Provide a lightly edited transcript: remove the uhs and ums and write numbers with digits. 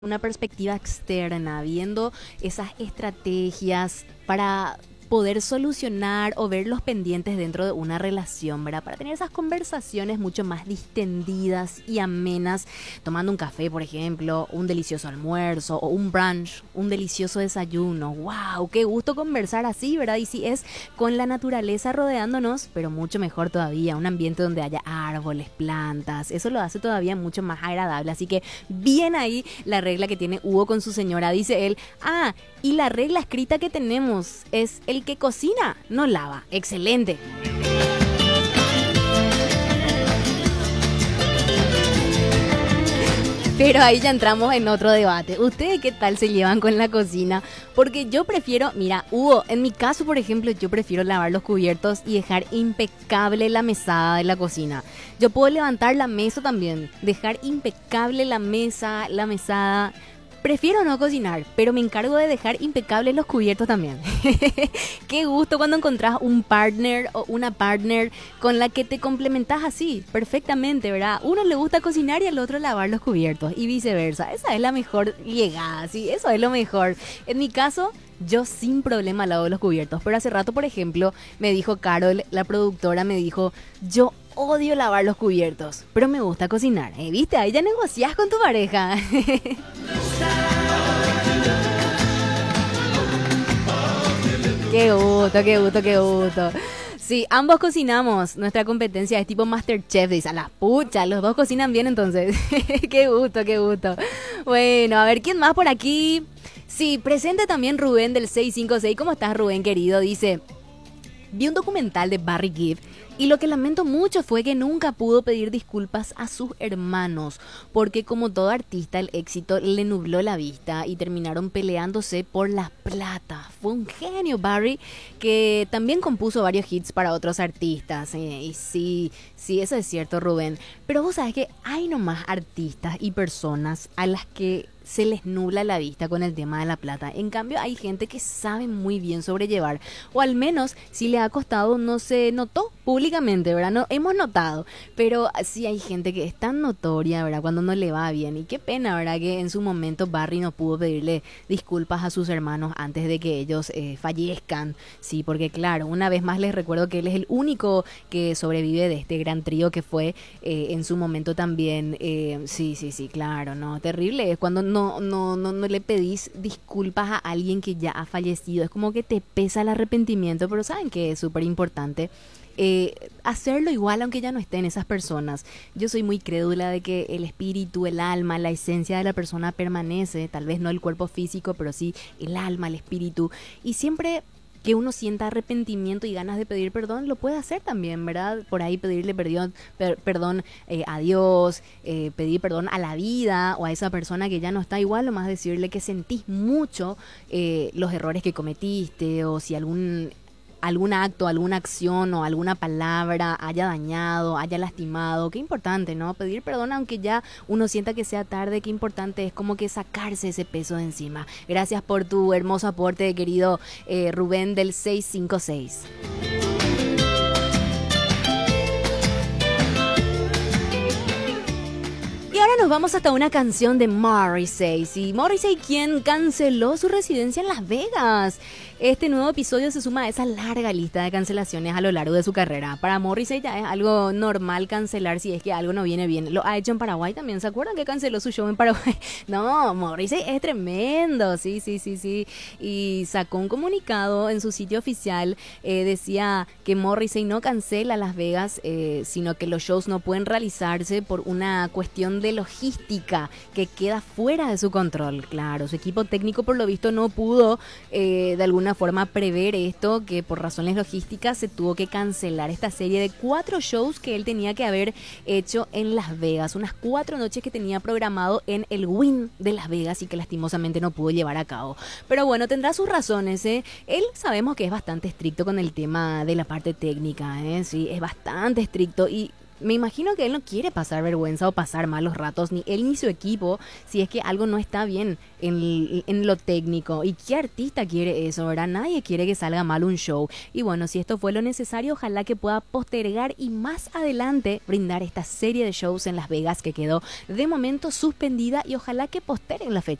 una perspectiva externa, viendo esas estrategias para poder solucionar o ver los pendientes dentro de una relación, ¿verdad? Para tener esas conversaciones mucho más distendidas y amenas, tomando un café, por ejemplo, un delicioso almuerzo o un brunch, un delicioso desayuno. ¡Wow! ¡Qué gusto conversar así!, ¿verdad? Y si es con la naturaleza rodeándonos, pero mucho mejor todavía, un ambiente donde haya árboles, plantas, eso lo hace todavía mucho más agradable. Así que bien ahí la regla que tiene Hugo con su señora, dice él. Y la regla escrita que tenemos es: el que cocina no lava. Excelente. Pero ahí ya entramos en otro debate. ¿Ustedes qué tal se llevan con la cocina? Porque yo prefiero, mira, Hugo, en mi caso, por ejemplo, yo prefiero lavar los cubiertos y dejar impecable la mesada de la cocina. Yo puedo levantar la mesa también, dejar impecable la mesa, la mesada. Prefiero no cocinar, pero me encargo de dejar impecables los cubiertos también. Qué gusto cuando encontrás un partner o una partner con la que te complementás así, perfectamente, ¿verdad? Uno le gusta cocinar y al otro lavar los cubiertos y viceversa. Esa es la mejor llegada, sí, eso es lo mejor. En mi caso, yo sin problema lavo los cubiertos, pero hace rato, por ejemplo, me dijo Carol, la productora, me dijo: yo odio lavar los cubiertos, pero me gusta cocinar. ¿Viste? Ahí ya negociás con tu pareja. Qué gusto, qué gusto, qué gusto. Sí, ambos cocinamos. Nuestra competencia es tipo MasterChef. Dice, a la pucha, los dos cocinan bien entonces. Qué gusto, qué gusto. Bueno, a ver, ¿quién más por aquí? Sí, presente también Rubén del 656. ¿Cómo estás, Rubén, querido? Dice: vi un documental de Barry Gibb y lo que lamento mucho fue que nunca pudo pedir disculpas a sus hermanos, porque como todo artista el éxito le nubló la vista y terminaron peleándose por la plata. Fue un genio Barry, que también compuso varios hits para otros artistas. Y sí, sí, eso es cierto, Rubén. Pero vos sabés que hay nomás artistas y personas a las que se les nubla la vista con el tema de la plata. En cambio, hay gente que sabe muy bien sobrellevar, o al menos si le ha costado no se notó públicamente, ¿verdad? No hemos notado, pero sí hay gente que es tan notoria, ¿verdad? Cuando no le va bien. Y qué pena, ¿verdad? Que en su momento Barry no pudo pedirle disculpas a sus hermanos antes de que ellos fallezcan. Sí, porque claro, una vez más les recuerdo que él es el único que sobrevive de este gran trío que fue en su momento también. Sí, claro, no, terrible es cuando no le pedís disculpas a alguien que ya ha fallecido. Es como que te pesa el arrepentimiento, pero saben que es súper importante hacerlo igual aunque ya no estén esas personas. Yo soy muy crédula de que el espíritu, el alma, la esencia de la persona permanece, tal vez no el cuerpo físico, pero sí el alma, el espíritu. Y siempre que uno sienta arrepentimiento y ganas de pedir perdón, lo puede hacer también, ¿verdad? Por ahí pedirle perdón a Dios, pedir perdón a la vida o a esa persona que ya no está igual, o más decirle que sentís mucho los errores que cometiste, o si algún acto, alguna acción o alguna palabra haya dañado, haya lastimado. Qué importante, ¿no? Pedir perdón aunque ya uno sienta que sea tarde. Qué importante es como que sacarse ese peso de encima. Gracias por tu hermoso aporte, querido Rubén del 656. Y ahora nos vamos hasta una canción de Morrissey. Sí, Morrissey, quien canceló su residencia en Las Vegas. Este nuevo episodio se suma a esa larga lista de cancelaciones a lo largo de su carrera. Para Morrissey ya es algo normal cancelar si es que algo no viene bien. Lo ha hecho en Paraguay también. ¿Se acuerdan que canceló su show en Paraguay? No, Morrissey es tremendo. Sí. Y sacó un comunicado en su sitio oficial. Decía que Morrissey no cancela Las Vegas, sino que los shows no pueden realizarse por una cuestión de logística que queda fuera de su control. Claro, su equipo técnico por lo visto no pudo de alguna forma prever esto, que por razones logísticas se tuvo que cancelar esta serie de 4 shows que él tenía que haber hecho en Las Vegas, unas 4 noches que tenía programado en el Wynn de Las Vegas y que lastimosamente no pudo llevar a cabo. Pero bueno, tendrá sus razones, ¿eh? Él sabemos que es bastante estricto con el tema de la parte técnica, ¿eh? Sí, es bastante estricto y me imagino que él no quiere pasar vergüenza o pasar malos ratos, ni él ni su equipo, si es que algo no está bien en lo técnico. ¿Y qué artista quiere eso, verdad? Nadie quiere que salga mal un show. Y bueno, si esto fue lo necesario, ojalá que pueda postergar y más adelante brindar esta serie de shows en Las Vegas que quedó de momento suspendida y ojalá que posteren la fecha.